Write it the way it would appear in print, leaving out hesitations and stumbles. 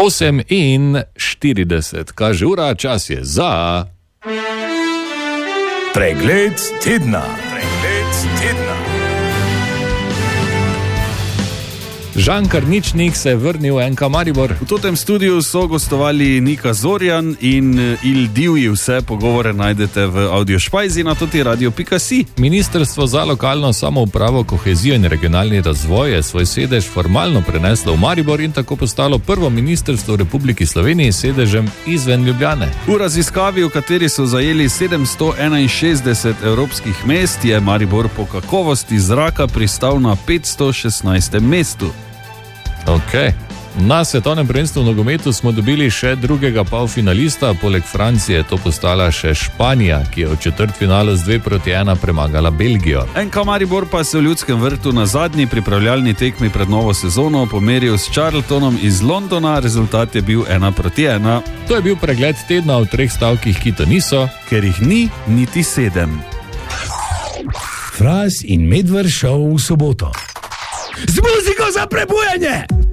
8:40 kaže ura, čas je za Pregled tedna. Žan Karničnik se je vrnil v NK Maribor. V tem studiu so gostovali Nika Zorjan in Il Divji. Vse pogovore najdete v audio špajzi na toti radio.si. Ministrstvo za lokalno samoupravo, kohezijo in regionalni razvoj je svoj sedež formalno preneslo v Maribor in tako postalo prvo ministrstvo v Republiki Sloveniji s sedežem izven Ljubljane. V raziskavi, v kateri so zajeli 761 evropskih mest, je Maribor po kakovosti zraka pristal na 516. mestu. Ok. Na svetovnem prvenstvu v nogometu smo dobili še drugega polfinalista, poleg Francije je to postala še Španija, ki je v četrtfinalu z 2:1 premagala Belgijo. NK Maribor pa se v Ljudskem vrtu na zadnji pripravljalni tekmi pred novo sezono pomeril s Charltonom iz Londona, rezultat je bil 1:1. To je bil pregled tedna v 3 stavkih, ki to niso, ker jih ni niti 7. Fras in Medved šov v soboto. Z muziko za prebujanje!